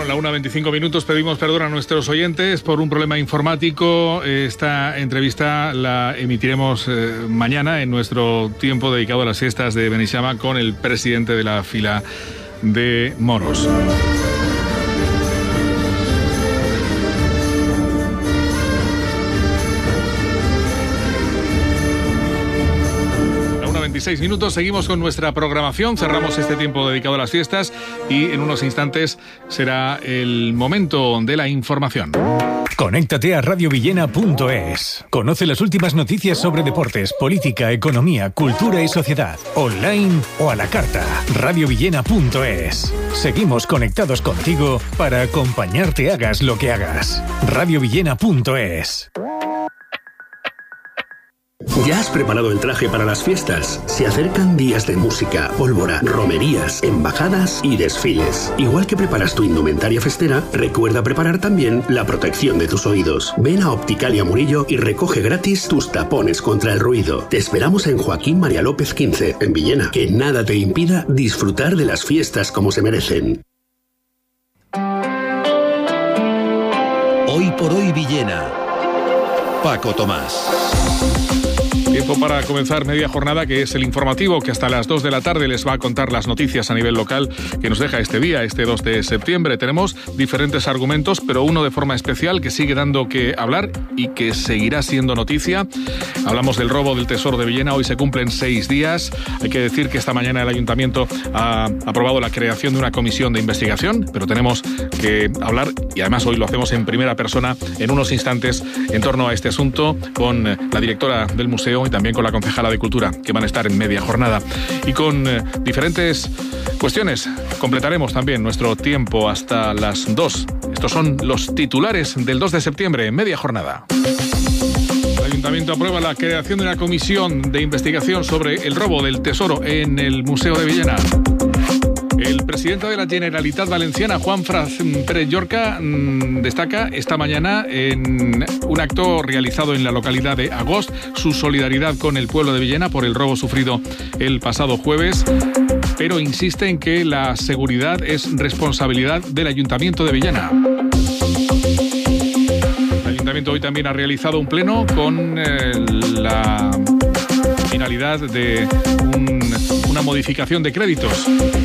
la 1:25, pedimos perdón a nuestros oyentes por un problema informático. Esta entrevista la emitiremos mañana en nuestro tiempo dedicado a las fiestas de Beneixama con el presidente de la fila de moros. Minutos, seguimos con nuestra programación, cerramos este tiempo dedicado a las fiestas y en unos instantes será el momento de la información. Conéctate a radiovillena.es. Conoce las últimas noticias sobre deportes, política, economía, cultura y sociedad, online o a la carta. Radiovillena.es. Seguimos conectados contigo para acompañarte hagas lo que hagas. Radiovillena.es. ¿Ya has preparado el traje para las fiestas? Se acercan días de música, pólvora, romerías, embajadas y desfiles. Igual que preparas tu indumentaria festera, recuerda preparar también la protección de tus oídos. Ven a Opticalia Murillo y recoge gratis tus tapones contra el ruido. Te esperamos en Joaquín María López 15, en Villena. Que nada te impida disfrutar de las fiestas como se merecen. Hoy por hoy Villena. Paco Tomás. Tiempo para comenzar media jornada, que es el informativo que hasta las 2 de la tarde les va a contar las noticias a nivel local que nos deja este día, este 2 de septiembre. Tenemos diferentes argumentos, pero uno de forma especial que sigue dando que hablar y que seguirá siendo noticia. Hablamos del robo del Tesoro de Villena. Hoy se cumplen 6 días. Hay que decir que esta mañana el Ayuntamiento ha aprobado la creación de una comisión de investigación, pero tenemos que hablar, y además hoy lo hacemos en primera persona, en unos instantes, en torno a este asunto, con la directora del museo y también con la concejala de Cultura, que van a estar en media jornada. Y con diferentes cuestiones completaremos también nuestro tiempo hasta las 2. Estos son los titulares del 2 de septiembre en media jornada. El Ayuntamiento aprueba la creación de una comisión de investigación sobre el robo del Tesoro en el Museo de Villena. El presidente de la Generalitat Valenciana, Juanfran Pérez Llorca, destaca esta mañana en un acto realizado en la localidad de Agost su solidaridad con el pueblo de Villena por el robo sufrido el pasado jueves, pero insiste en que la seguridad es responsabilidad del Ayuntamiento de Villena. El Ayuntamiento hoy también ha realizado un pleno con la finalidad de una modificación de créditos.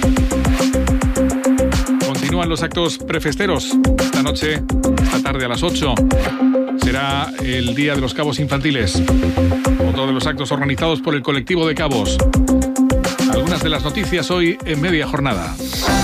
Continúan los actos prefesteros. Esta noche, esta tarde a las 8, será el Día de los Cabos Infantiles. Otro de los actos organizados por el colectivo de cabos. Algunas de las noticias hoy en media jornada.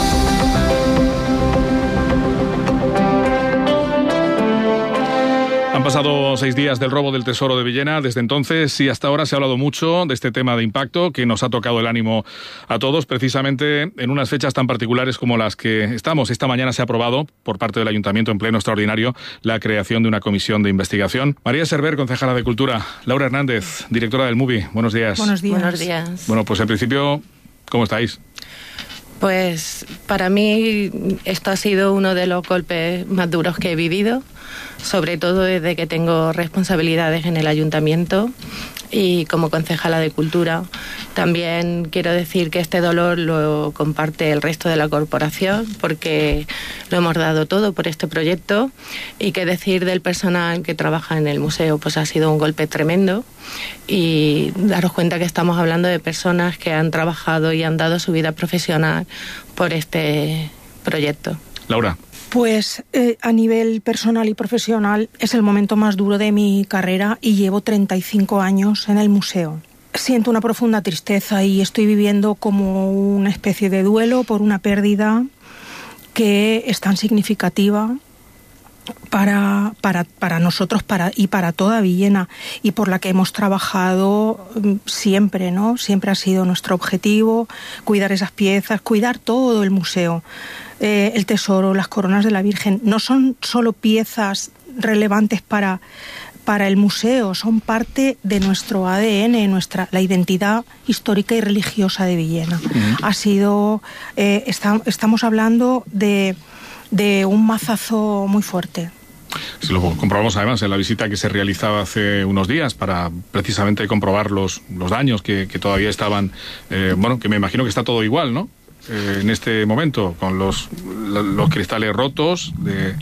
Han pasado 6 días del robo del Tesoro de Villena. Desde entonces y hasta ahora se ha hablado mucho de este tema de impacto que nos ha tocado el ánimo a todos, precisamente en unas fechas tan particulares como las que estamos. Esta mañana se ha aprobado por parte del Ayuntamiento en pleno extraordinario la creación de una comisión de investigación. María Server, concejala de Cultura. Laura Hernández, directora del MUBI. Buenos días. Buenos días. Buenos días. Bueno, pues en principio, ¿cómo estáis? Pues para mí esto ha sido uno de los golpes más duros que he vivido, sobre todo desde que tengo responsabilidades en el ayuntamiento y como concejala de Cultura. También quiero decir que este dolor lo comparte el resto de la corporación porque lo hemos dado todo por este proyecto, y qué decir del personal que trabaja en el museo, pues ha sido un golpe tremendo, y daros cuenta que estamos hablando de personas que han trabajado y han dado su vida profesional por este proyecto. Laura. Pues a nivel personal y profesional es el momento más duro de mi carrera y llevo 35 años en el museo. Siento una profunda tristeza y estoy viviendo como una especie de duelo por una pérdida que es tan significativa para nosotros y para toda Villena, y por la que hemos trabajado siempre, ¿no? Siempre ha sido nuestro objetivo cuidar esas piezas, cuidar todo el museo. El tesoro, las coronas de la Virgen, no son solo piezas relevantes para el museo, son parte de nuestro ADN, la identidad histórica y religiosa de Villena. Ha sido, estamos hablando de un mazazo muy fuerte. Si lo comprobamos además en la visita que se realizaba hace unos días para precisamente comprobar los daños que todavía estaban, que me imagino que está todo igual, ¿no? en este momento, con los cristales rotos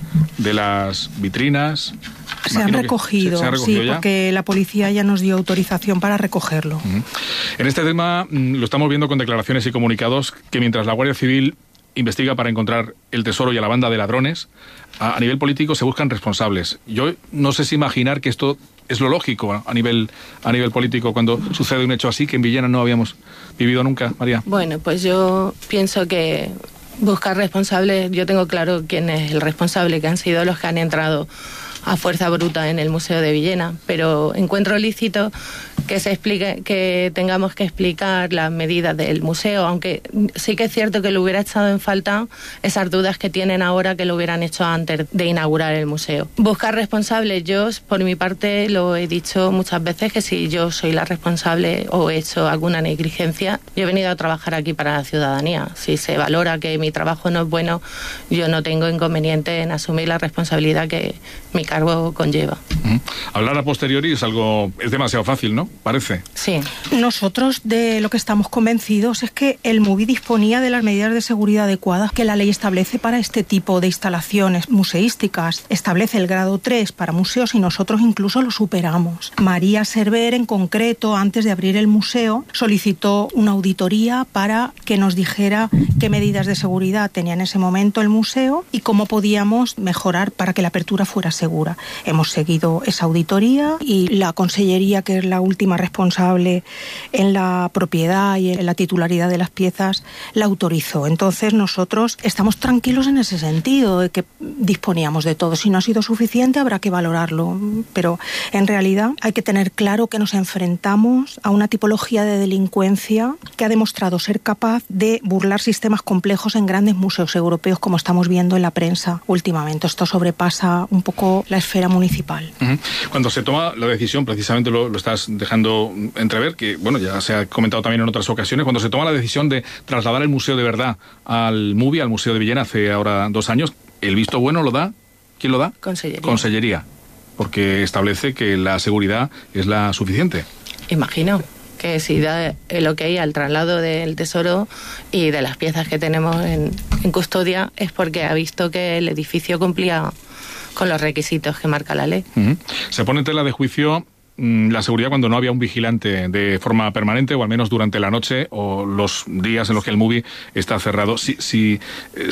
de las vitrinas? Se han recogido, sí, ya, porque la policía ya nos dio autorización para recogerlo. En este tema lo estamos viendo con declaraciones y comunicados que mientras la Guardia Civil investiga para encontrar el tesoro y a la banda de ladrones, a nivel político se buscan responsables. Yo no sé si imaginar que esto es lo lógico a nivel político cuando sucede un hecho así que en Villena no habíamos vivido nunca, María. Bueno, pues yo pienso que buscar responsables, yo tengo claro quién es el responsable, que han sido los que han entrado a fuerza bruta en el Museo de Villena, pero encuentro lícito que se explique, que tengamos que explicar las medidas del museo, aunque sí que es cierto que lo hubiera echado en falta esas dudas que tienen ahora que lo hubieran hecho antes de inaugurar el museo. Buscar responsables, yo por mi parte lo he dicho muchas veces, que si yo soy la responsable o he hecho alguna negligencia, yo he venido a trabajar aquí para la ciudadanía. Si se valora que mi trabajo no es bueno, yo no tengo inconveniente en asumir la responsabilidad que mi cargo conlleva. Hablar a posteriori es demasiado fácil, ¿no? Parece. Sí. Nosotros de lo que estamos convencidos es que el MUBI disponía de las medidas de seguridad adecuadas que la ley establece para este tipo de instalaciones museísticas. Establece el grado 3 para museos y nosotros incluso lo superamos. María Cerver, en concreto, antes de abrir el museo, solicitó una auditoría para que nos dijera qué medidas de seguridad tenía en ese momento el museo y cómo podíamos mejorar para que la apertura fuera segura. Hemos seguido esa auditoría y la Consellería, que es la última responsable en la propiedad y en la titularidad de las piezas, la autorizó. Entonces nosotros estamos tranquilos en ese sentido, de que disponíamos de todo. Si no ha sido suficiente habrá que valorarlo, pero en realidad hay que tener claro que nos enfrentamos a una tipología de delincuencia que ha demostrado ser capaz de burlar sistemas complejos en grandes museos europeos, como estamos viendo en la prensa últimamente. Esto sobrepasa un poco la esfera municipal. Cuando se toma la decisión, precisamente lo estás dejando entrever, que bueno, ya se ha comentado también en otras ocasiones, cuando se toma la decisión de trasladar el museo de verdad al MUBI, al Museo de Villena, hace ahora 2 años, ¿el visto bueno lo da? ¿Quién lo da? Consellería, porque establece que la seguridad es la suficiente. Imagino que si da el ok al traslado del tesoro y de las piezas que tenemos en custodia, es porque ha visto que el edificio cumplía con los requisitos que marca la ley. Se pone en tela de juicio la seguridad cuando no había un vigilante de forma permanente, o al menos durante la noche o los días en los que el MUBI está cerrado. Si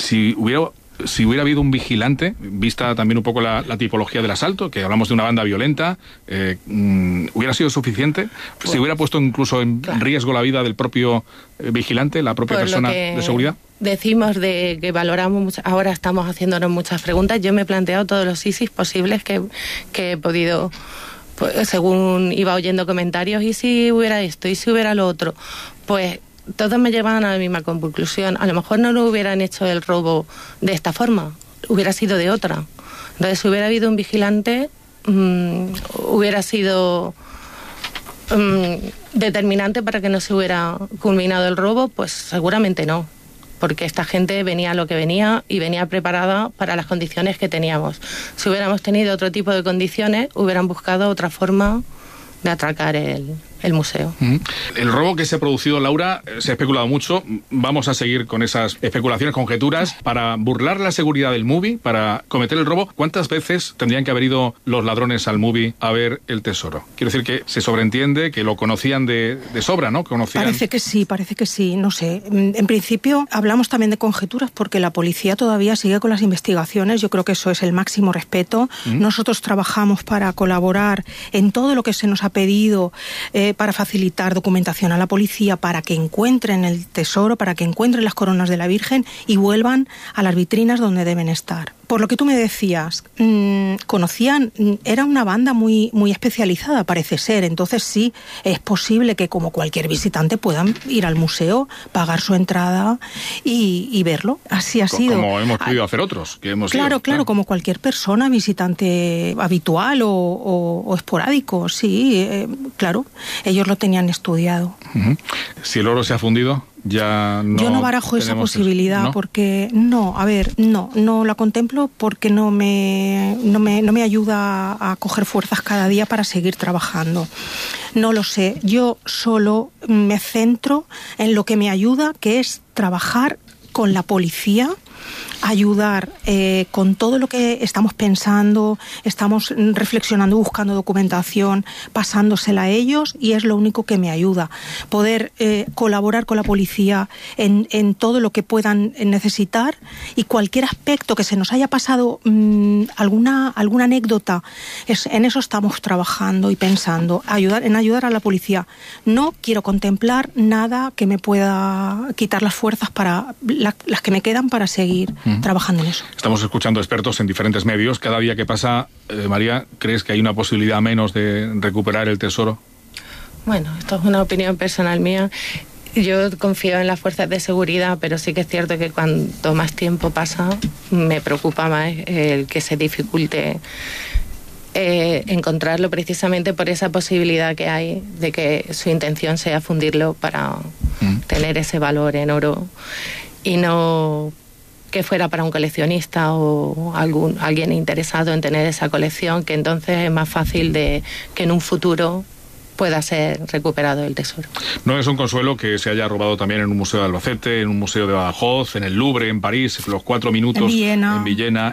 hubiera habido un vigilante, vista también un poco la tipología del asalto, que hablamos de una banda violenta, ¿hubiera sido suficiente? Pues, si hubiera puesto incluso en riesgo la vida del propio vigilante, la propia persona de seguridad. Decimos de que valoramos, ahora estamos haciéndonos muchas preguntas. Yo me he planteado todos los ISIS posibles que he podido, pues, según iba oyendo comentarios, y si hubiera esto, y si hubiera lo otro, pues todos me llevaban a la misma conclusión. A lo mejor no lo hubieran hecho el robo de esta forma, hubiera sido de otra. Entonces, si hubiera habido un vigilante, hubiera sido determinante para que no se hubiera culminado el robo. Pues seguramente no, porque esta gente venía a lo que venía y venía preparada para las condiciones que teníamos. Si hubiéramos tenido otro tipo de condiciones, hubieran buscado otra forma de atracar el museo. El robo que se ha producido, Laura, se ha especulado mucho. Vamos a seguir con esas especulaciones, conjeturas. Para burlar la seguridad del MUBI, para cometer el robo, ¿cuántas veces tendrían que haber ido los ladrones al MUBI a ver el tesoro? Quiero decir que se sobreentiende que lo conocían de sobra, ¿no? Parece que sí, no sé. En principio hablamos también de conjeturas porque la policía todavía sigue con las investigaciones. Yo creo que eso es el máximo respeto. Nosotros trabajamos para colaborar en todo lo que se nos ha pedido, para facilitar documentación a la policía, para que encuentren el tesoro, para que encuentren las coronas de la Virgen y vuelvan a las vitrinas donde deben estar. Por lo que tú me decías, conocían, era una banda muy, muy especializada, parece ser. Entonces sí, es posible que como cualquier visitante puedan ir al museo, pagar su entrada y verlo. Así ha sido. Como hemos podido hacer otros, que hemos Claro, como cualquier persona, visitante habitual o esporádico, sí, claro. Ellos lo tenían estudiado. Si el oro se ha fundido, ya no. Yo no barajo esa posibilidad, ¿no? Porque no la contemplo porque no me ayuda a coger fuerzas cada día para seguir trabajando. No lo sé. Yo solo me centro en lo que me ayuda, que es trabajar con la policía, ayudar con todo lo que estamos pensando, estamos reflexionando, buscando documentación, pasándosela a ellos, y es lo único que me ayuda. Poder colaborar con la policía en todo lo que puedan necesitar, y cualquier aspecto que se nos haya pasado, alguna anécdota, en eso estamos trabajando y pensando, ayudar a la policía. No quiero contemplar nada que me pueda quitar las fuerzas para las que me quedan para seguir trabajando en eso. Estamos escuchando expertos en diferentes medios. Cada día que pasa, María, ¿crees que hay una posibilidad menos de recuperar el tesoro? Bueno, esto es una opinión personal mía. Yo confío en las fuerzas de seguridad, pero sí que es cierto que cuanto más tiempo pasa, me preocupa más el que se dificulte encontrarlo, precisamente por esa posibilidad que hay de que su intención sea fundirlo para tener ese valor en oro, y no que fuera para un coleccionista o alguien interesado en tener esa colección, que entonces es más fácil de que en un futuro pueda ser recuperado el tesoro. No es un consuelo que se haya robado también en un museo de Albacete, en un museo de Badajoz, en el Louvre, en París, los 4 minutos, en Viena,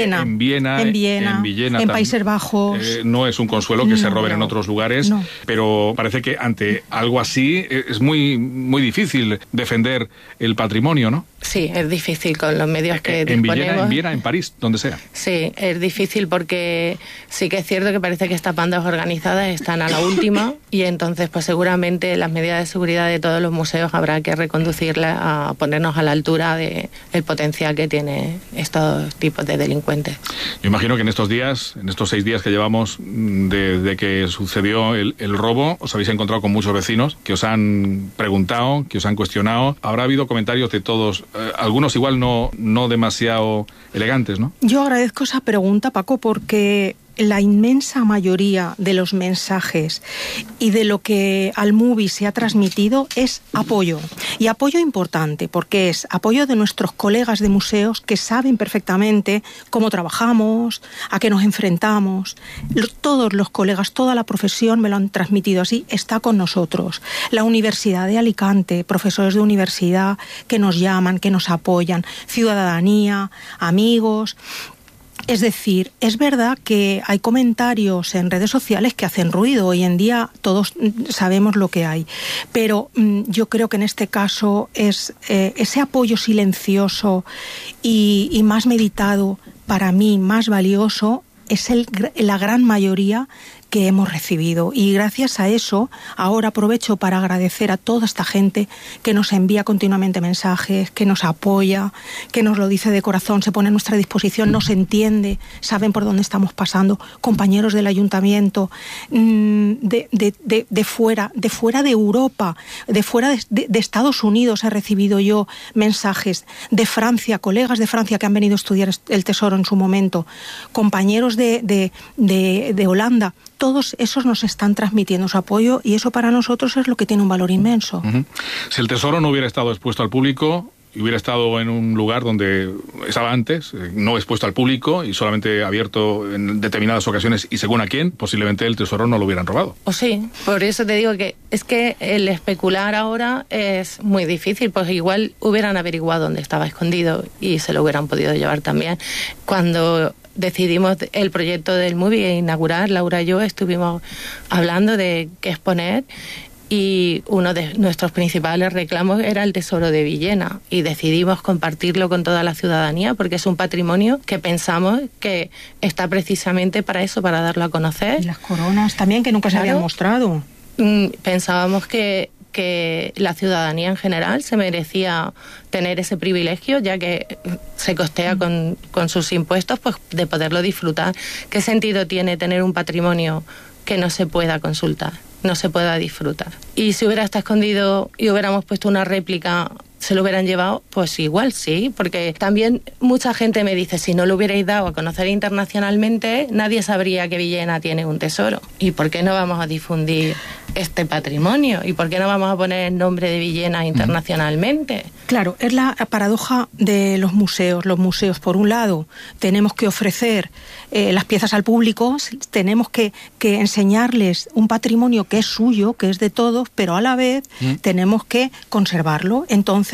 en Países Bajos. No es un consuelo que se roben en otros lugares, pero parece que ante algo así es muy, muy difícil defender el patrimonio, ¿no? Sí, es difícil con los medios que disponemos. En Viena, en París, donde sea. Sí, es difícil porque sí que es cierto que parece que estas bandas organizadas están a la última, y entonces pues seguramente las medidas de seguridad de todos los museos habrá que reconducirlas a ponernos a la altura del potencial que tiene estos tipos de delincuentes. Yo imagino que en estos días, en estos 6 días que llevamos desde que sucedió el robo, os habéis encontrado con muchos vecinos que os han preguntado, que os han cuestionado. Habrá habido comentarios de todos, algunos igual no demasiado elegantes, ¿no? Yo agradezco esa pregunta, Paco, porque la inmensa mayoría de los mensajes y de lo que al MUBI se ha transmitido es apoyo. Y apoyo importante, porque es apoyo de nuestros colegas de museos que saben perfectamente cómo trabajamos, a qué nos enfrentamos. Todos los colegas, toda la profesión me lo han transmitido así, está con nosotros. La Universidad de Alicante, profesores de universidad que nos llaman, que nos apoyan, ciudadanía, amigos. Es decir, es verdad que hay comentarios en redes sociales que hacen ruido. Hoy en día todos sabemos lo que hay. Pero yo creo que en este caso es ese apoyo silencioso y más meditado, para mí más valioso, es la gran mayoría que hemos recibido, y gracias a eso ahora aprovecho para agradecer a toda esta gente que nos envía continuamente mensajes, que nos apoya, que nos lo dice de corazón, se pone a nuestra disposición, nos entiende, saben por dónde estamos pasando, compañeros del ayuntamiento, de fuera de Europa, de fuera de Estados Unidos he recibido yo mensajes, de Francia, colegas de Francia que han venido a estudiar el tesoro en su momento, compañeros de Holanda. Todos esos nos están transmitiendo su apoyo, y eso para nosotros es lo que tiene un valor inmenso. Si el tesoro no hubiera estado expuesto al público y hubiera estado en un lugar donde estaba antes, no expuesto al público y solamente abierto en determinadas ocasiones y según a quién, posiblemente el tesoro no lo hubieran robado. O sí, por eso te digo que es que el especular ahora es muy difícil, pues igual hubieran averiguado dónde estaba escondido y se lo hubieran podido llevar también. Cuando decidimos el proyecto del MUBI inaugurar, Laura y yo estuvimos hablando de qué exponer, y uno de nuestros principales reclamos era el tesoro de Villena, y decidimos compartirlo con toda la ciudadanía porque es un patrimonio que pensamos que está precisamente para eso, para darlo a conocer. Y las coronas también, que nunca se habían mostrado. Pensábamos que la ciudadanía en general se merecía tener ese privilegio, ya que se costea con sus impuestos, pues de poderlo disfrutar. ¿Qué sentido tiene tener un patrimonio que no se pueda consultar, no se pueda disfrutar? Y si hubiera estado escondido y hubiéramos puesto una réplica, ¿se lo hubieran llevado? Pues igual sí, porque también mucha gente me dice, si no lo hubierais dado a conocer internacionalmente, nadie sabría que Villena tiene un tesoro. ¿Y por qué no vamos a difundir este patrimonio? ¿Y por qué no vamos a poner el nombre de Villena internacionalmente? Claro, es la paradoja de los museos. Los museos, por un lado, tenemos que ofrecer las piezas al público, tenemos que enseñarles un patrimonio que es suyo, que es de todos, pero a la vez tenemos que conservarlo. Entonces,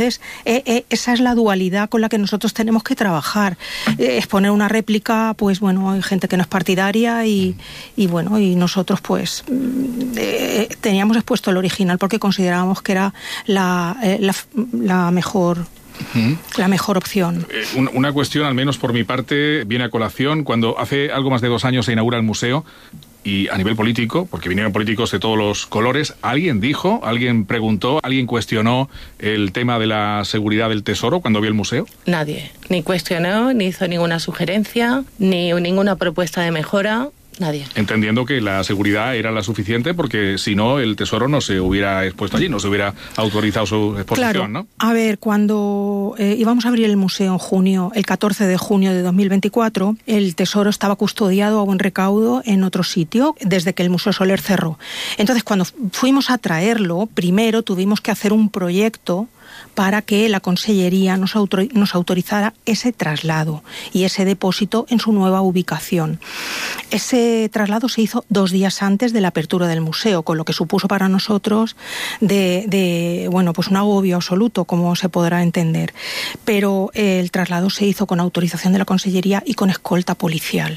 Entonces, esa es la dualidad con la que nosotros tenemos que trabajar. Exponer una réplica, pues bueno, hay gente que no es partidaria y bueno, y nosotros pues teníamos expuesto el original porque considerábamos que era la mejor... la mejor opción. Una cuestión, al menos por mi parte, viene a colación cuando hace algo más de 2 años se inaugura el museo y a nivel político, porque vinieron políticos de todos los colores, ¿alguien dijo, alguien preguntó, alguien cuestionó el tema de la seguridad del Tesoro cuando vio el museo? Nadie, ni cuestionó, ni hizo ninguna sugerencia, ni ninguna propuesta de mejora. Nadie. Entendiendo que la seguridad era la suficiente porque si no el Tesoro no se hubiera expuesto allí, no se hubiera autorizado su exposición, claro, ¿no? A ver, cuando íbamos a abrir el museo en junio, el 14 de junio de 2024, el Tesoro estaba custodiado a buen recaudo en otro sitio desde que el Museo Soler cerró. Entonces, cuando fuimos a traerlo, primero tuvimos que hacer un proyecto para que la Consellería nos autorizara ese traslado y ese depósito en su nueva ubicación. Ese traslado se hizo 2 días antes de la apertura del museo, con lo que supuso para nosotros bueno, pues un agobio absoluto, como se podrá entender. Pero el traslado se hizo con autorización de la Consellería y con escolta policial.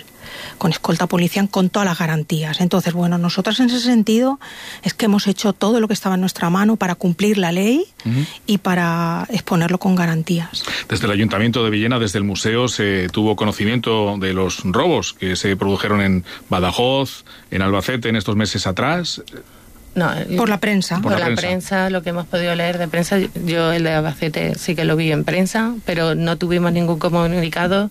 Con todas las garantías. Entonces, bueno, nosotros en ese sentido es que hemos hecho todo lo que estaba en nuestra mano para cumplir la ley y para exponerlo con garantías. Desde el Ayuntamiento de Villena, desde el museo, se tuvo conocimiento de los robos que se produjeron en Badajoz, en Albacete en estos meses atrás. No, por la prensa. Por la prensa, lo que hemos podido leer de prensa. Yo el de Albacete sí que lo vi en prensa, pero no tuvimos ningún comunicado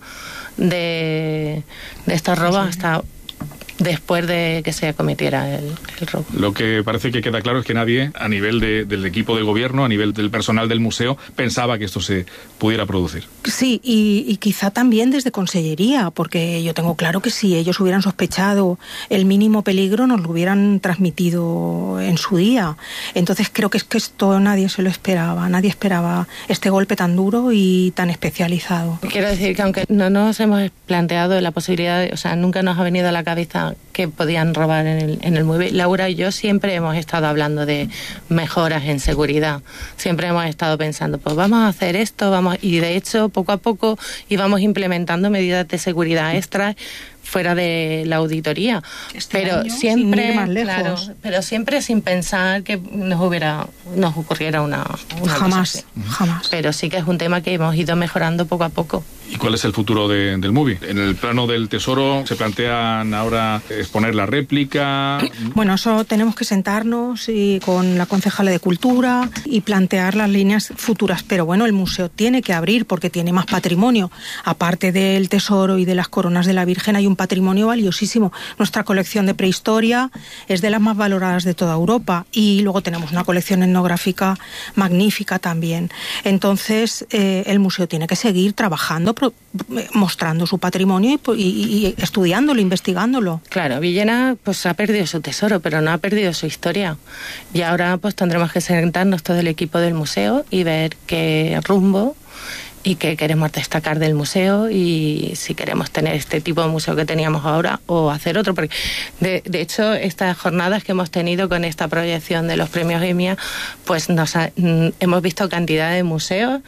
de estos robos hasta después de que se cometiera el robo. Lo que parece que queda claro es que nadie, a nivel del equipo de gobierno, a nivel del personal del museo, pensaba que esto se pudiera producir. Sí, y quizá también desde Consellería, porque yo tengo claro que si ellos hubieran sospechado el mínimo peligro, nos lo hubieran transmitido en su día. Entonces creo que es que esto nadie se lo esperaba, nadie esperaba este golpe tan duro y tan especializado. Quiero decir que aunque no nos hemos planteado la posibilidad, o sea, nunca nos ha venido a la cabeza que podían robar en el mueble. Laura y yo siempre hemos estado hablando de mejoras en seguridad. Siempre hemos estado pensando, pues vamos a hacer esto, y de hecho poco a poco íbamos implementando medidas de seguridad extras fuera de la auditoría, pero siempre más lejos. Claro, pero siempre sin pensar que nos ocurriera una jamás. Pero sí que es un tema que hemos ido mejorando poco a poco. ¿Y cuál es el futuro del MUBI? En el plano del Tesoro se plantean ahora exponer la réplica. Bueno, eso tenemos que sentarnos con la concejala de Cultura y plantear las líneas futuras, pero bueno, el museo tiene que abrir porque tiene más patrimonio. Aparte del Tesoro y de las coronas de la Virgen, hay un patrimonio valiosísimo. Nuestra colección de prehistoria es de las más valoradas de toda Europa y luego tenemos una colección etnográfica magnífica también. Entonces, el museo tiene que seguir trabajando, mostrando su patrimonio y estudiándolo, investigándolo. Claro, Villena pues ha perdido su tesoro, pero no ha perdido su historia. Y ahora pues tendremos que sentarnos todo el equipo del museo y ver qué rumbo y qué queremos destacar del museo y si queremos tener este tipo de museo que teníamos ahora o hacer otro, porque de hecho estas jornadas que hemos tenido con esta proyección de los premios EMIA, pues hemos visto cantidad de museos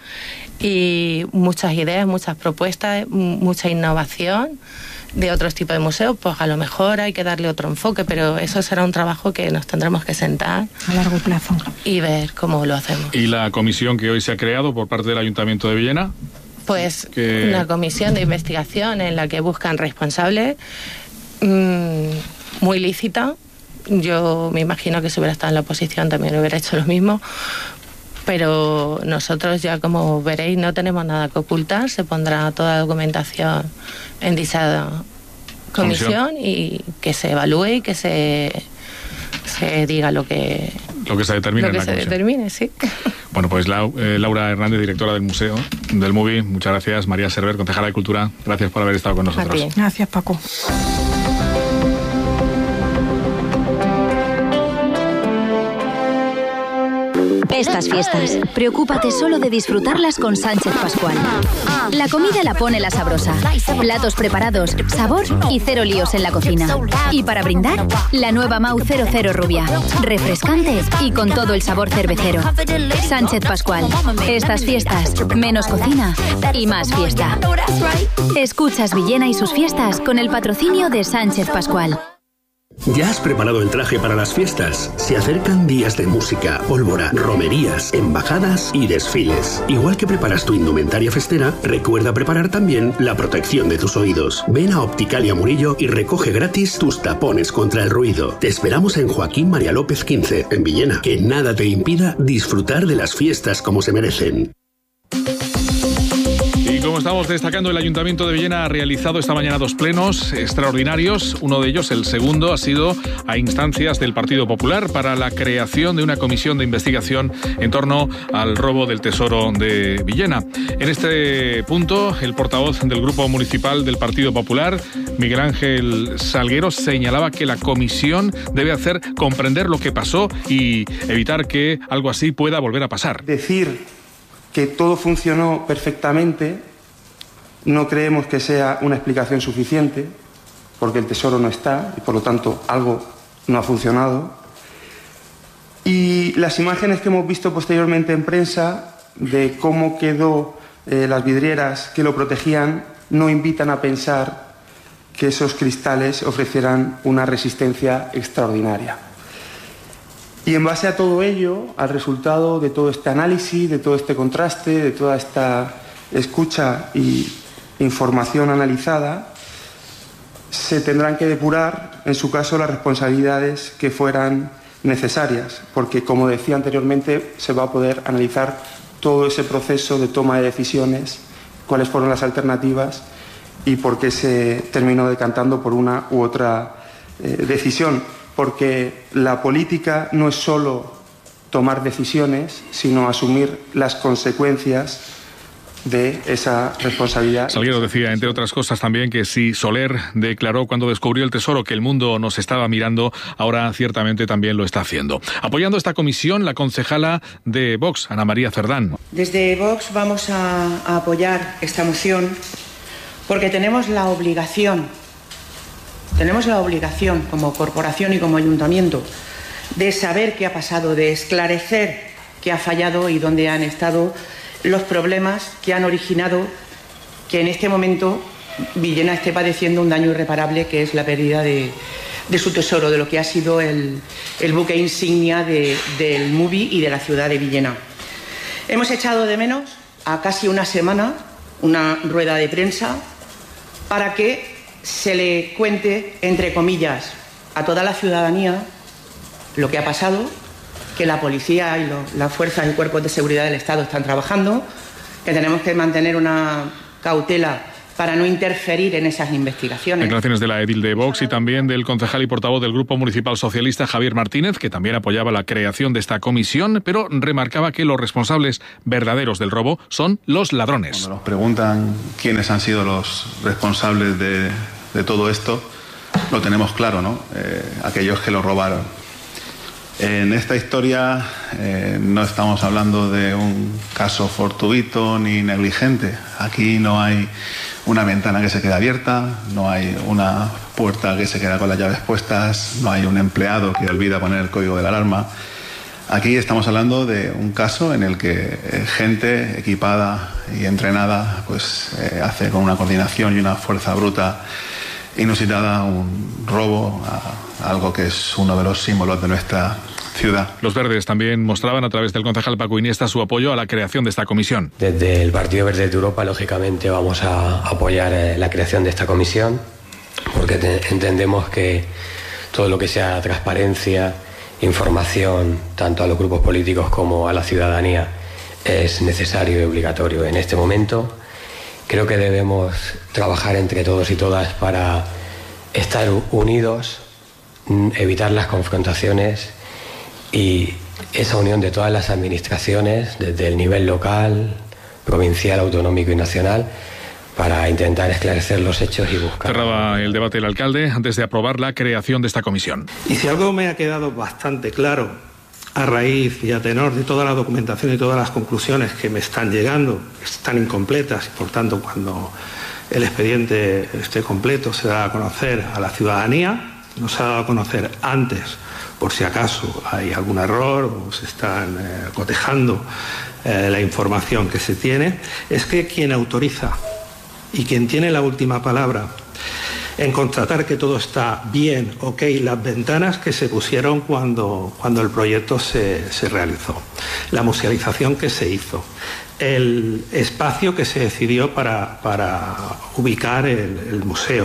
y muchas ideas, muchas propuestas, mucha innovación de otros tipos de museos. Pues a lo mejor hay que darle otro enfoque, pero eso será un trabajo que nos tendremos que sentar a largo plazo y ver cómo lo hacemos. ¿Y la comisión que hoy se ha creado por parte del Ayuntamiento de Villena? Pues una comisión de investigación en la que buscan responsables, muy lícita. Yo me imagino que si hubiera estado en la oposición también hubiera hecho lo mismo. Pero nosotros ya, como veréis, no tenemos nada que ocultar. Se pondrá toda la documentación en dicha comisión y que se evalúe y que se diga lo que se determine en la comisión. Determine, sí. Bueno, pues Laura Hernández, directora del Museo del MUBI, muchas gracias. María Server, concejala de Cultura, gracias por haber estado con nosotros. Gracias, Paco. Estas fiestas, preocúpate solo de disfrutarlas con Sánchez Pascual. La comida la pone la sabrosa. Platos preparados, sabor y cero líos en la cocina. Y para brindar, la nueva Mau 00 Rubia. Refrescante y con todo el sabor cervecero. Sánchez Pascual. Estas fiestas, menos cocina y más fiesta. Escuchas Villena y sus fiestas con el patrocinio de Sánchez Pascual. ¿Ya has preparado el traje para las fiestas? Se acercan días de música, pólvora, romerías, embajadas y desfiles. Igual que preparas tu indumentaria festera, recuerda preparar también la protección de tus oídos. Ven a Opticalia Murillo y recoge gratis tus tapones contra el ruido. Te esperamos en Joaquín María López 15, en Villena. Que nada te impida disfrutar de las fiestas como se merecen. Como estamos destacando, el Ayuntamiento de Villena ha realizado esta mañana 2 plenos extraordinarios. Uno de ellos, el segundo, ha sido a instancias del Partido Popular para la creación de una comisión de investigación en torno al robo del Tesoro de Villena. En este punto, el portavoz del Grupo Municipal del Partido Popular, Miguel Ángel Salguero, señalaba que la comisión debe hacer comprender lo que pasó y evitar que algo así pueda volver a pasar. Decir que todo funcionó perfectamente no creemos que sea una explicación suficiente, porque el tesoro no está y por lo tanto algo no ha funcionado. Y las imágenes que hemos visto posteriormente en prensa de cómo quedó las vidrieras que lo protegían no invitan a pensar que esos cristales ofrecieran una resistencia extraordinaria. Y en base a todo ello, al resultado de todo este análisis, de todo este contraste, de toda esta escucha y información analizada, se tendrán que depurar, en su caso, las responsabilidades que fueran necesarias, porque, como decía anteriormente, se va a poder analizar todo ese proceso de toma de decisiones, cuáles fueron las alternativas y por qué se terminó decantando por una u otra decisión. Porque la política no es solo tomar decisiones, sino asumir las consecuencias de esa responsabilidad. Salguero decía, entre otras cosas, también que si Soler declaró cuando descubrió el tesoro que el mundo nos estaba mirando, ahora ciertamente también lo está haciendo. Apoyando esta comisión, la concejala de Vox, Ana María Cerdán. Desde Vox vamos a apoyar esta moción porque tenemos la obligación como corporación y como ayuntamiento de saber qué ha pasado, de esclarecer qué ha fallado y dónde han estado los problemas que han originado que en este momento Villena esté padeciendo un daño irreparable, que es la pérdida de su tesoro, de lo que ha sido el buque insignia del MUBI y de la ciudad de Villena. Hemos echado de menos a casi una semana una rueda de prensa para que se le cuente, entre comillas, a toda la ciudadanía lo que ha pasado, que la policía y las fuerzas y cuerpos de seguridad del Estado están trabajando, que tenemos que mantener una cautela para no interferir en esas investigaciones. Declaraciones de la edil de Vox y también del concejal y portavoz del Grupo Municipal Socialista, Javier Martínez, que también apoyaba la creación de esta comisión, pero remarcaba que los responsables verdaderos del robo son los ladrones. Cuando nos preguntan quiénes han sido los responsables de todo esto, lo tenemos claro, ¿no? Aquellos que lo robaron. En esta historia no estamos hablando de un caso fortuito ni negligente. Aquí no hay una ventana que se queda abierta, no hay una puerta que se queda con las llaves puestas, no hay un empleado que olvida poner el código de la alarma. Aquí estamos hablando de un caso en el que gente equipada y entrenada pues hace con una coordinación y una fuerza bruta inusitada un robo a algo que es uno de los símbolos de nuestra ciudad. Los verdes también mostraban a través del concejal Paco Iniesta su apoyo a la creación de esta comisión. Desde el Partido Verde de Europa, lógicamente, vamos a apoyar la creación de esta comisión porque entendemos que todo lo que sea transparencia, información, tanto a los grupos políticos como a la ciudadanía, es necesario y obligatorio en este momento. Creo que debemos trabajar entre todos y todas para estar unidos, evitar las confrontaciones y esa unión de todas las administraciones, desde el nivel local, provincial, autonómico y nacional, para intentar esclarecer los hechos y buscar. Cerraba el debate el alcalde antes de aprobar la creación de esta comisión. Y si algo me ha quedado bastante claro a raíz y a tenor de toda la documentación y todas las conclusiones que me están llegando, que están incompletas, y por tanto cuando el expediente esté completo se da a conocer a la ciudadanía, no se ha dado a conocer antes, por si acaso hay algún error o se están cotejando la información que se tiene, es que quien autoriza y quien tiene la última palabra en constatar que todo está bien, ok, las ventanas que se pusieron cuando el proyecto se realizó, la musealización que se hizo, el espacio que se decidió para ubicar el museo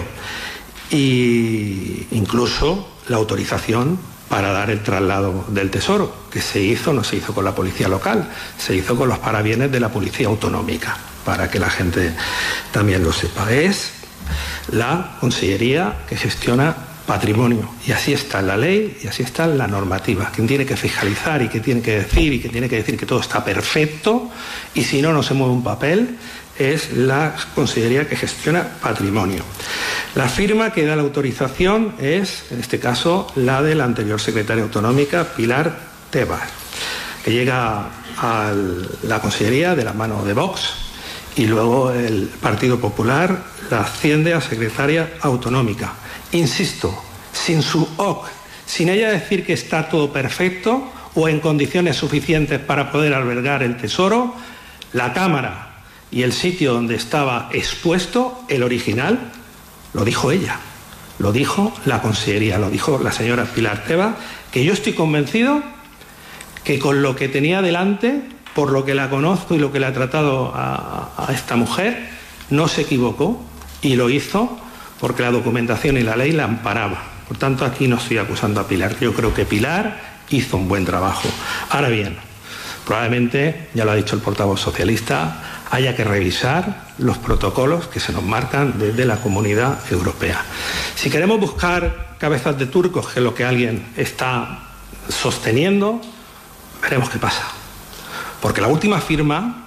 e incluso la autorización para dar el traslado del tesoro, que se hizo, no se hizo con la policía local, se hizo con los parabienes de la policía autonómica, para que la gente también lo sepa. Es la Consellería que gestiona patrimonio, y así está en la ley y así está en la normativa. Quien tiene que fiscalizar y que tiene que decir que todo está perfecto, y si no se mueve un papel, es la Consellería que gestiona patrimonio. La firma que da la autorización es, en este caso, la de la anterior secretaria autonómica, Pilar Tebas, que llega a la Consellería de la mano de Vox, y luego el Partido Popular la asciende a secretaria autonómica. Insisto, sin su OC, sin ella decir que está todo perfecto o en condiciones suficientes para poder albergar el tesoro, la Cámara y el sitio donde estaba expuesto, el original, lo dijo ella, lo dijo la Consellería, lo dijo la señora Pilar Tebas, que yo estoy convencido que con lo que tenía delante, por lo que la conozco y lo que le ha tratado a esta mujer, no se equivocó y lo hizo porque la documentación y la ley la amparaba. Por tanto, aquí no estoy acusando a Pilar. Yo creo que Pilar hizo un buen trabajo. Ahora bien, probablemente, ya lo ha dicho el portavoz socialista, haya que revisar los protocolos que se nos marcan desde la Comunidad Europea. Si queremos buscar cabezas de turcos, que es lo que alguien está sosteniendo, veremos qué pasa. Porque la última firma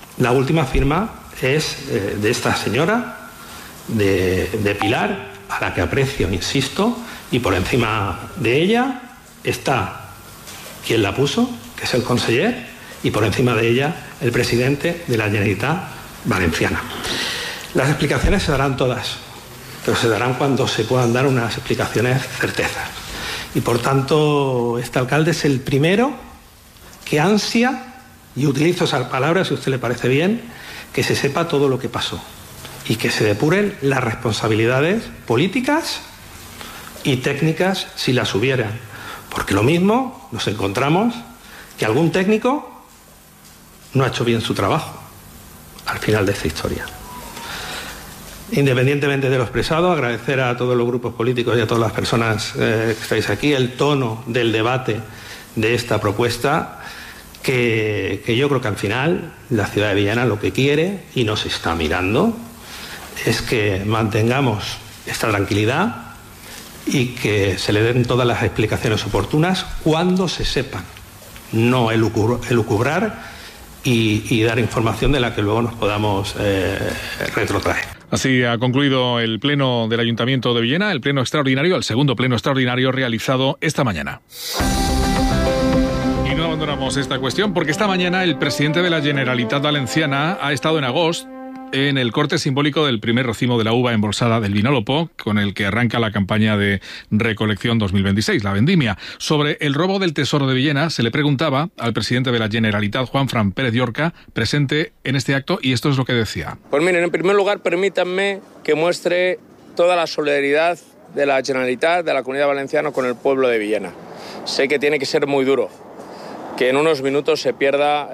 es de esta señora, de Pilar, a la que aprecio, insisto, y por encima de ella está quien la puso, que es el conseller, y por encima de ella el presidente de la Generalitat Valenciana. Las explicaciones se darán todas, pero se darán cuando se puedan dar unas explicaciones certezas. Y por tanto, este alcalde es el primero que ansia, y utilizo esa palabra si a usted le parece bien, que se sepa todo lo que pasó y que se depuren las responsabilidades políticas y técnicas si las hubieran. Porque lo mismo nos encontramos que algún técnico no ha hecho bien su trabajo al final de esta historia. Independientemente de lo expresado, agradecer a todos los grupos políticos y a todas las personas que estáis aquí el tono del debate de esta propuesta, que yo creo que al final la ciudad de Villena lo que quiere, y nos está mirando, es que mantengamos esta tranquilidad y que se le den todas las explicaciones oportunas cuando se sepan, no elucubrar y dar información de la que luego nos podamos retrotraer. Así ha concluido el pleno del Ayuntamiento de Villena, el pleno extraordinario, el segundo pleno extraordinario realizado esta mañana. Y no abandonamos esta cuestión porque esta mañana el presidente de la Generalitat Valenciana ha estado en Agost en el corte simbólico del primer racimo de la uva embolsada del Vinalopó, con el que arranca la campaña de recolección 2026, la vendimia. Sobre el robo del Tesoro de Villena se le preguntaba al presidente de la Generalitat, Juanfran Pérez Llorca, presente en este acto, y esto es lo que decía. Pues miren, en primer lugar, permítanme que muestre toda la solidaridad de la Generalitat, de la Comunidad Valenciana con el pueblo de Villena. Sé que tiene que ser muy duro, que en unos minutos se pierda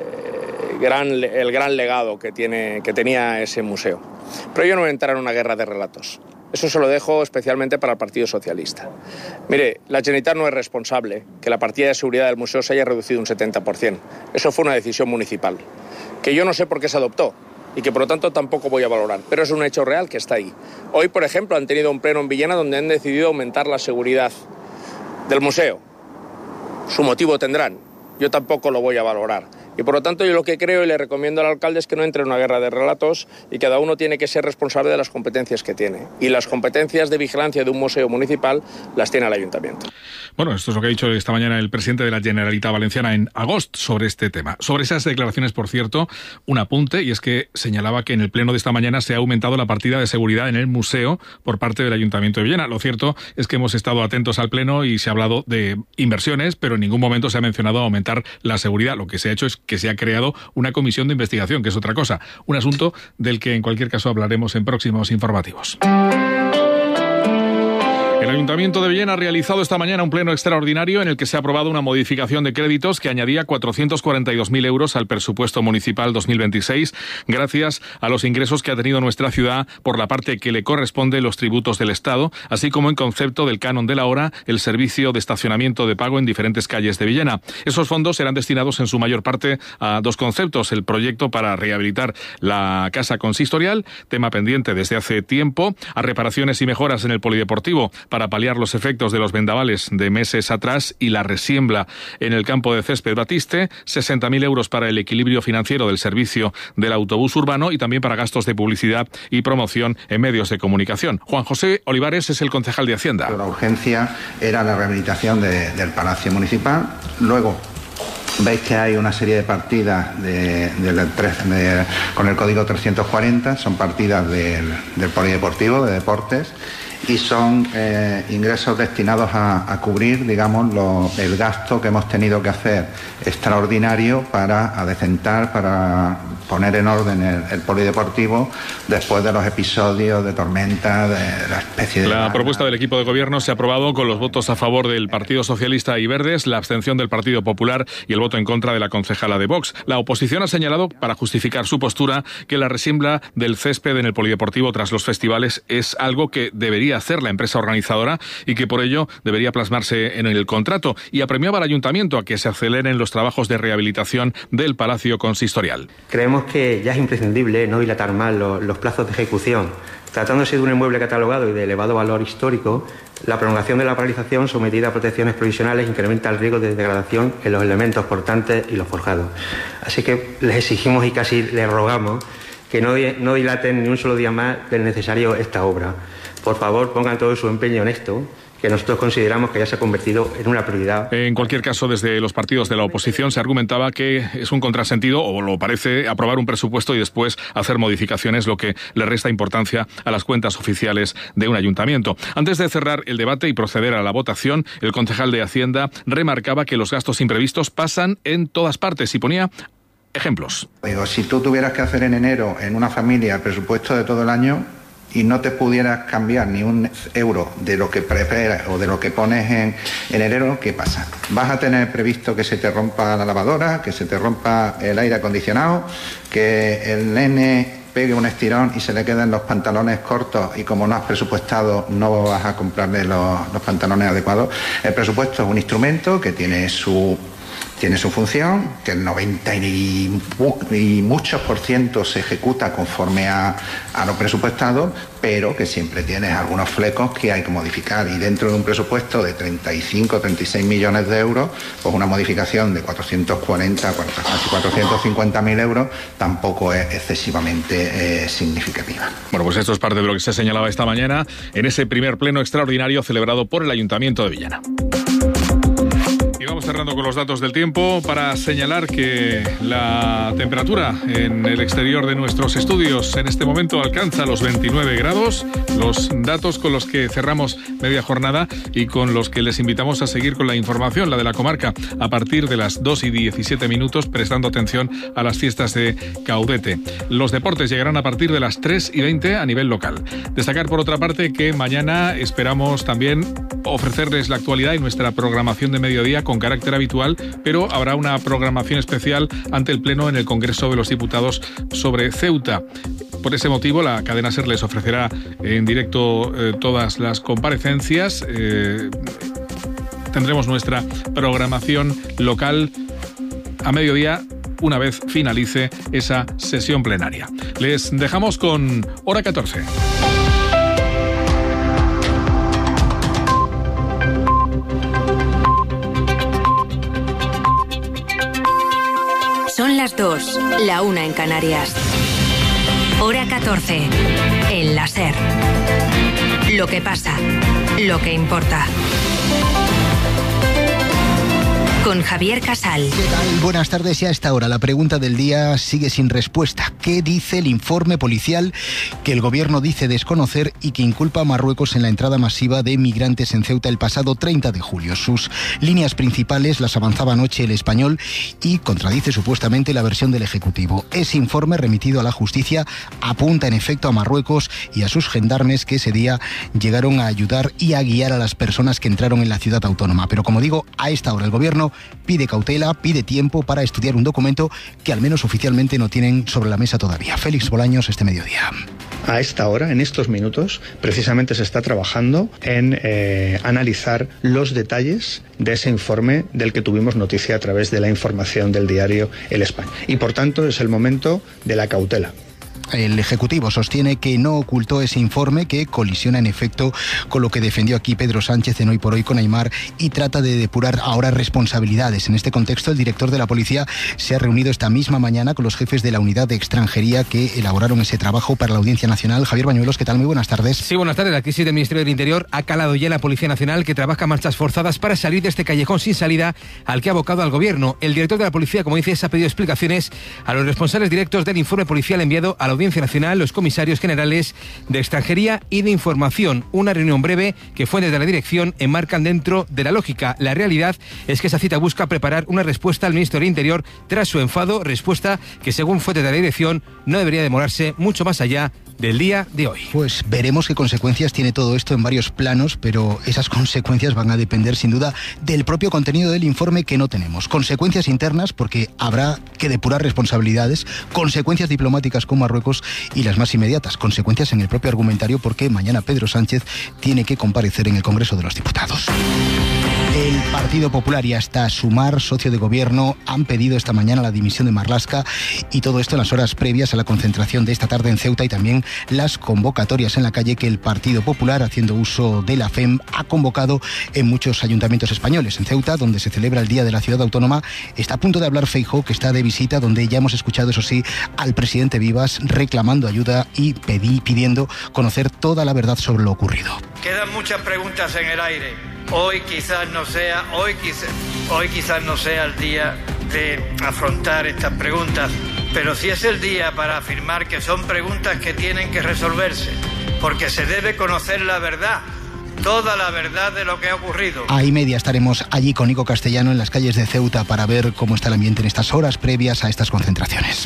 el gran legado que tenía ese museo. Pero yo no voy a entrar en una guerra de relatos. Eso se lo dejo especialmente para el Partido Socialista. Mire, la Generalitat no es responsable que la partida de seguridad del museo se haya reducido un 70%. Eso fue una decisión municipal, que yo no sé por qué se adoptó y que por lo tanto tampoco voy a valorar, pero es un hecho real que está ahí. Hoy, por ejemplo, han tenido un pleno en Villena donde han decidido aumentar la seguridad del museo. Su motivo tendrán, yo tampoco lo voy a valorar. Y por lo tanto yo lo que creo y le recomiendo al alcalde es que no entre en una guerra de relatos y cada uno tiene que ser responsable de las competencias que tiene. Y las competencias de vigilancia de un museo municipal las tiene el ayuntamiento. Bueno, esto es lo que ha dicho esta mañana el presidente de la Generalitat Valenciana en agosto sobre este tema. Sobre esas declaraciones, por cierto, un apunte, y es que señalaba que en el pleno de esta mañana se ha aumentado la partida de seguridad en el museo por parte del Ayuntamiento de Villena. Lo cierto es que hemos estado atentos al pleno y se ha hablado de inversiones, pero en ningún momento se ha mencionado aumentar la seguridad. Lo que se ha hecho es que se ha creado una comisión de investigación, que es otra cosa. Un asunto del que en cualquier caso hablaremos en próximos informativos. El Ayuntamiento de Villena ha realizado esta mañana un pleno extraordinario en el que se ha aprobado una modificación de créditos que añadía 442.000 euros al presupuesto municipal 2026, gracias a los ingresos que ha tenido nuestra ciudad por la parte que le corresponde los tributos del Estado, así como en concepto del canon de la hora, el servicio de estacionamiento de pago en diferentes calles de Villena. Esos fondos serán destinados en su mayor parte a dos conceptos: el proyecto para rehabilitar la casa consistorial, tema pendiente desde hace tiempo, a reparaciones y mejoras en el polideportivo, para paliar los efectos de los vendavales de meses atrás y la resiembra en el campo de césped Batiste, 60.000 euros para el equilibrio financiero del servicio del autobús urbano y también para gastos de publicidad y promoción en medios de comunicación. Juan José Olivares es el concejal de Hacienda. La urgencia era la rehabilitación del Palacio Municipal. Luego veis que hay una serie de partidas con el código 340, son partidas del polideportivo, de deportes, y son ingresos destinados a cubrir, digamos, el gasto que hemos tenido que hacer extraordinario para adecentar, para poner en orden el polideportivo después de los episodios de tormenta, de la especie de... La propuesta del equipo de gobierno se ha aprobado con los votos a favor del Partido Socialista y Verdes, la abstención del Partido Popular y el voto en contra de la concejala de Vox. La oposición ha señalado, para justificar su postura, que la resiembra del césped en el polideportivo tras los festivales es algo que debería hacer la empresa organizadora y que por ello debería plasmarse en el contrato, y apremiaba al ayuntamiento a que se aceleren los trabajos de rehabilitación del Palacio Consistorial. Creemos que ya es imprescindible no dilatar más los plazos de ejecución. Tratándose de un inmueble catalogado y de elevado valor histórico, la prolongación de la paralización sometida a protecciones provisionales incrementa el riesgo de degradación en los elementos portantes y los forjados. Así que les exigimos y casi les rogamos que no dilaten ni un solo día más del necesario esta obra. Por favor, pongan todo su empeño en esto, que nosotros consideramos que ya se ha convertido en una prioridad. En cualquier caso, desde los partidos de la oposición se argumentaba que es un contrasentido, o lo parece, aprobar un presupuesto y después hacer modificaciones, lo que le resta importancia a las cuentas oficiales de un ayuntamiento. Antes de cerrar el debate y proceder a la votación, el concejal de Hacienda remarcaba que los gastos imprevistos pasan en todas partes y ponía ejemplos. Digo, si tú tuvieras que hacer en enero en una familia el presupuesto de todo el año y no te pudieras cambiar ni un euro de lo que prefieras o de lo que pones en enero, ¿qué pasa? Vas a tener previsto que se te rompa la lavadora, que se te rompa el aire acondicionado, que el nene pegue un estirón y se le queden los pantalones cortos y como no has presupuestado no vas a comprarle los pantalones adecuados. El presupuesto es un instrumento que tiene su función, que el 90 y muchos % se ejecuta conforme a lo presupuestado, pero que siempre tienes algunos flecos que hay que modificar, y dentro de un presupuesto de 35 o 36 millones de euros, pues una modificación de 440, casi 450.000 euros tampoco es excesivamente significativa. Bueno, pues esto es parte de lo que se señalaba esta mañana en ese primer pleno extraordinario celebrado por el Ayuntamiento de Villena. Y vamos cerrando con los datos del tiempo para señalar que la temperatura en el exterior de nuestros estudios en este momento alcanza los 29 grados. Los datos con los que cerramos media jornada y con los que les invitamos a seguir con la información, la de la comarca, a partir de las 2:17, prestando atención a las fiestas de Caudete. Los deportes llegarán a partir de las 3:20 a nivel local. Destacar, por otra parte, que mañana esperamos también ofrecerles la actualidad y nuestra programación de mediodía con carácter habitual, pero habrá una programación especial ante el Pleno en el Congreso de los Diputados sobre Ceuta. Por ese motivo, la cadena SER les ofrecerá en directo todas las comparecencias. Tendremos nuestra programación local a mediodía una vez finalice esa sesión plenaria. Les dejamos con Hora 14. Son las 2, la 1 en Canarias. Hora 14, en la SER. Lo que pasa, lo que importa. Con Javier Casal. ¿Qué tal? Buenas tardes. Y a esta hora la pregunta del día sigue sin respuesta. ¿Qué dice el informe policial que el gobierno dice desconocer y que inculpa a Marruecos en la entrada masiva de migrantes en Ceuta el pasado 30 de julio? Sus líneas principales las avanzaba anoche El Español y contradice supuestamente la versión del Ejecutivo. Ese informe remitido a la justicia apunta en efecto a Marruecos y a sus gendarmes que ese día llegaron a ayudar y a guiar a las personas que entraron en la ciudad autónoma. Pero como digo, a esta hora el gobierno pide cautela, pide tiempo para estudiar un documento que al menos oficialmente no tienen sobre la mesa todavía. Félix Bolaños, este mediodía. A esta hora, en estos minutos, precisamente se está trabajando en analizar los detalles de ese informe del que tuvimos noticia a través de la información del diario El Español. Y por tanto es el momento de la cautela. El Ejecutivo sostiene que no ocultó ese informe, que colisiona en efecto con lo que defendió aquí Pedro Sánchez en Hoy por Hoy con Aimar, y trata de depurar ahora responsabilidades. En este contexto, el director de la policía se ha reunido esta misma mañana con los jefes de la unidad de extranjería que elaboraron ese trabajo para la Audiencia Nacional. Javier Bañuelos, ¿qué tal? Muy buenas tardes. Sí, buenas tardes. La crisis del Ministerio del Interior ha calado ya en la Policía Nacional, que trabaja a marchas forzadas para salir de este callejón sin salida al que ha abocado al gobierno. El director de la policía, como dices, ha pedido explicaciones a los responsables directos del informe policial enviado a la Audiencia Nacional, los comisarios generales de Extranjería y de Información. Una reunión breve que fuentes de la dirección enmarcan dentro de la lógica. La realidad es que esa cita busca preparar una respuesta al ministro del Interior tras su enfado, respuesta que según fuentes de la dirección no debería demorarse mucho más allá del día de hoy. Pues veremos qué consecuencias tiene todo esto en varios planos, pero esas consecuencias van a depender sin duda del propio contenido del informe que no tenemos. Consecuencias internas, porque habrá que depurar responsabilidades, consecuencias diplomáticas con Marruecos y las más inmediatas, consecuencias en el propio argumentario, porque mañana Pedro Sánchez tiene que comparecer en el Congreso de los Diputados. El Partido Popular y hasta Sumar, socio de gobierno, han pedido esta mañana la dimisión de Marlaska, y todo esto en las horas previas a la concentración de esta tarde en Ceuta y también las convocatorias en la calle que el Partido Popular, haciendo uso de la FEM, ha convocado en muchos ayuntamientos españoles. En Ceuta, donde se celebra el Día de la Ciudad Autónoma, está a punto de hablar Feijóo, que está de visita, donde ya hemos escuchado, eso sí, al presidente Vivas reclamando ayuda y pidiendo conocer toda la verdad sobre lo ocurrido. Quedan muchas preguntas en el aire. Hoy quizás no sea el día de afrontar estas preguntas, pero sí es el día para afirmar que son preguntas que tienen que resolverse, porque se debe conocer la verdad, toda la verdad de lo que ha ocurrido. A 1:30 estaremos allí con Nico Castellano en las calles de Ceuta para ver cómo está el ambiente en estas horas previas a estas concentraciones.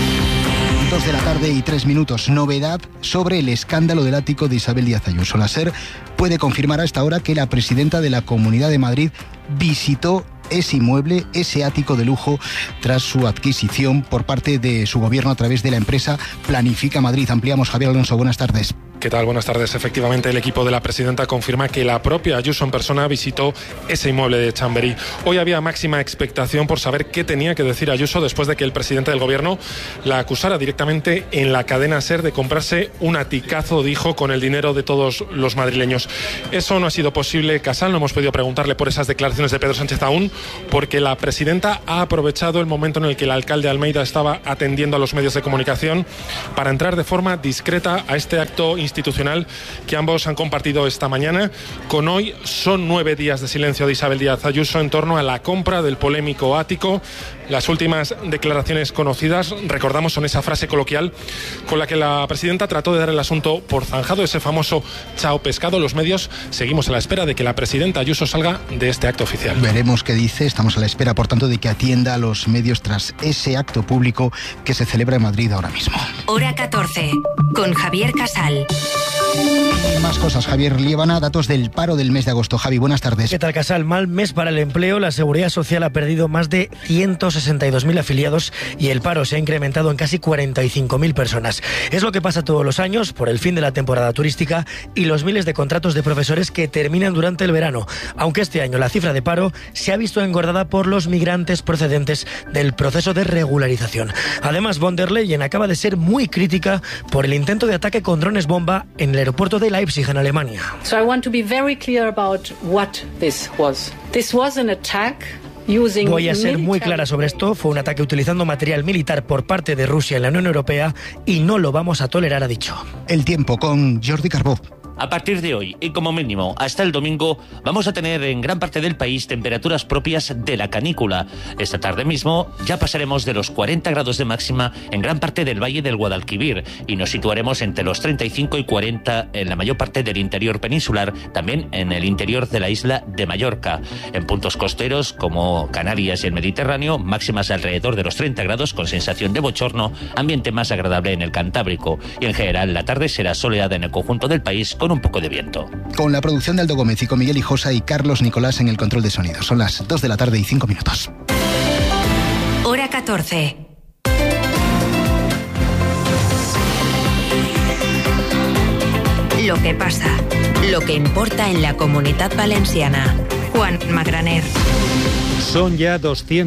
2:03 p.m. Novedad sobre el escándalo del ático de Isabel Díaz Ayuso. La SER puede confirmar a esta hora que la presidenta de la Comunidad de Madrid visitó ese inmueble, ese ático de lujo, tras su adquisición por parte de su gobierno a través de la empresa Planifica Madrid. Ampliamos, Javier Alonso, buenas tardes. ¿Qué tal? Buenas tardes. Efectivamente, el equipo de la presidenta confirma que la propia Ayuso en persona visitó ese inmueble de Chamberí. Hoy había máxima expectación por saber qué tenía que decir Ayuso después de que el presidente del gobierno la acusara directamente en la cadena SER de comprarse un aticazo, dijo, con el dinero de todos los madrileños. Eso no ha sido posible, Casal. No hemos podido preguntarle por esas declaraciones de Pedro Sánchez aún, porque la presidenta ha aprovechado el momento en el que el alcalde Almeida estaba atendiendo a los medios de comunicación para entrar de forma discreta a este acto institucional que ambos han compartido esta mañana. Con hoy son 9 días de silencio de Isabel Díaz Ayuso en torno a la compra del polémico ático. Las últimas declaraciones conocidas, recordamos, son esa frase coloquial con la que la presidenta trató de dar el asunto por zanjado, ese famoso chao pescado. Los medios seguimos a la espera de que la presidenta Ayuso salga de este acto oficial. Veremos qué dice. Estamos a la espera, por tanto, de que atienda a los medios tras ese acto público que se celebra en Madrid ahora mismo. Hora 14, con Javier Casal. Más cosas, Javier Liébana, datos del paro del mes de agosto. Javi, buenas tardes. ¿Qué tal, Casal? Mal mes para el empleo. La Seguridad Social ha perdido más de 162.000 afiliados y el paro se ha incrementado en casi 45.000 personas. Es lo que pasa todos los años por el fin de la temporada turística y los miles de contratos de profesores que terminan durante el verano, aunque este año la cifra de paro se ha visto engordada por los migrantes procedentes del proceso de regularización. Además, von der Leyen acaba de ser muy crítica por el intento de ataque con drones bomba en el aeropuerto de Leipzig, en Alemania. So I want to be very clear about what this was. This was an attack Voy a ser muy clara sobre esto. Fue un ataque utilizando material militar por parte de Rusia en la Unión Europea y no lo vamos a tolerar, ha dicho. El tiempo con Jordi Carbó. A partir de hoy, y como mínimo hasta el domingo, vamos a tener en gran parte del país temperaturas propias de la canícula. Esta tarde mismo ya pasaremos de los 40 grados de máxima en gran parte del Valle del Guadalquivir y nos situaremos entre los 35 y 40 en la mayor parte del interior peninsular, también en el interior de la isla de Mallorca. En puntos costeros como Canarias y el Mediterráneo, máximas alrededor de los 30 grados con sensación de bochorno, ambiente más agradable en el Cantábrico. Y en general la tarde será soleada en el conjunto del país con un poco de viento. Con la producción de Aldo Gómez y con Miguel Hijosa y Carlos Nicolás en el control de sonido. Son las 2 de la tarde y 5 minutos. Hora 14. Lo que pasa, lo que importa en la Comunitat Valenciana. Juan Magraner. Son ya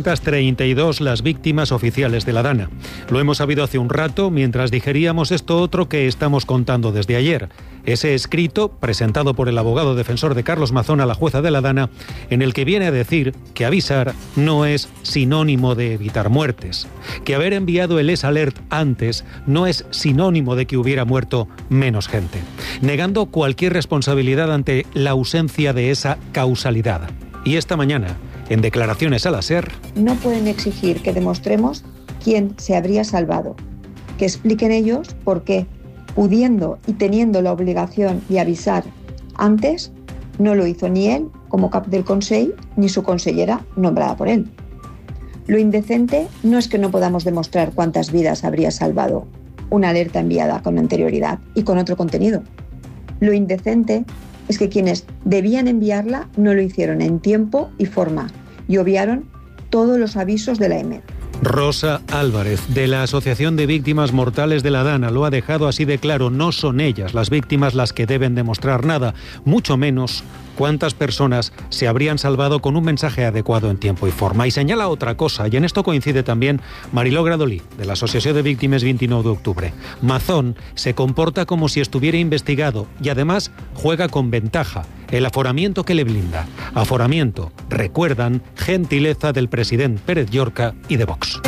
232 las víctimas oficiales de la Dana. Lo hemos sabido hace un rato mientras digeríamos esto otro que estamos contando desde ayer. Ese escrito, presentado por el abogado defensor de Carlos Mazón a la jueza de la Dana, en el que viene a decir que avisar no es sinónimo de evitar muertes, que haber enviado el S-Alert antes no es sinónimo de que hubiera muerto menos gente, negando cualquier responsabilidad ante la ausencia de esa causalidad. Y esta mañana, en declaraciones a la SER... No pueden exigir que demostremos quién se habría salvado, que expliquen ellos por qué, pudiendo y teniendo la obligación de avisar antes, no lo hizo ni él como cap del Consell ni su consellera nombrada por él. Lo indecente no es que no podamos demostrar cuántas vidas habría salvado una alerta enviada con anterioridad y con otro contenido. Lo indecente es que quienes debían enviarla no lo hicieron en tiempo y forma y obviaron todos los avisos de la EMED. Rosa Álvarez, de la Asociación de Víctimas Mortales de la Dana, lo ha dejado así de claro. No son ellas las víctimas las que deben demostrar nada, mucho menos cuántas personas se habrían salvado con un mensaje adecuado en tiempo y forma. Y señala otra cosa, y en esto coincide también Mariló Gradolí, de la Asociación de Víctimas 29 de octubre. Mazón se comporta como si estuviera investigado y además juega con ventaja. El aforamiento que le blinda. Aforamiento, recuerdan, gentileza del presidente Pérez Llorca y de Vox.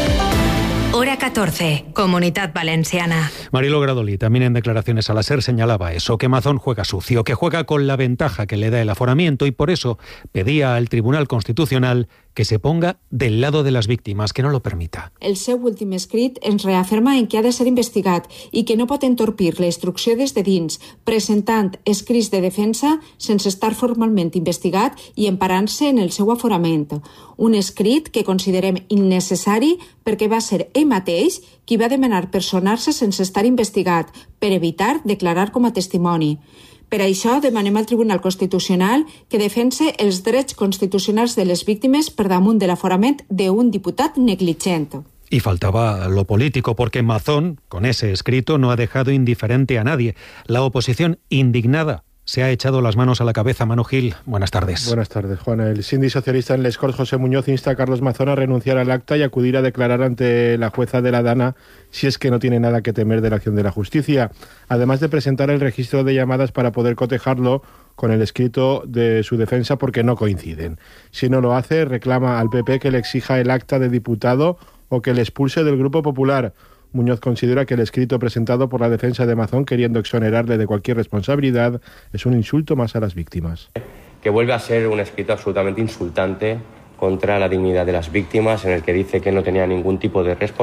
Hora 14, Comunitat Valenciana. Mariló Gradolí, también en declaraciones a la SER, señalaba eso, que Mazón juega sucio, que juega con la ventaja que le da el aforamiento y por eso pedía al Tribunal Constitucional que se ponga del lado de las víctimes, que no lo permita. El seu últim escrit ens reafirma en que ha de ser investigat i que no pot entorpir la instrucció des de dins, presentant escrits de defensa sense estar formalment investigat i emparant-se en el seu aforament. Un escrit que considerem innecessari perquè va ser ell mateix qui va demanar personar-se sense estar investigat per evitar declarar com a testimoni. Per això demanem al Tribunal Constitucional que defense els drets constitucionals de les víctimes per damunt de l'aforament d'un diputat negligent. Y faltaba lo político, porque Mazón, con ese escrito, no ha dejado indiferente a nadie. La oposición, indignada, se ha echado las manos a la cabeza. Manu Gil, buenas tardes. Buenas tardes, Juana. El síndic socialista en Les Corts, José Muñoz, insta a Carlos Mazón a renunciar al acta y acudir a declarar ante la jueza de la Dana si es que no tiene nada que temer de la acción de la justicia, además de presentar el registro de llamadas para poder cotejarlo con el escrito de su defensa porque no coinciden. Si no lo hace, reclama al PP que le exija el acta de diputado o que le expulse del Grupo Popular. Muñoz considera que el escrito presentado por la defensa de Mazón, queriendo exonerarle de cualquier responsabilidad, es un insulto más a las víctimas. Que vuelve a ser un escrito absolutamente insultante contra la dignidad de las víctimas, en el que dice que no tenía ningún tipo de responsabilidad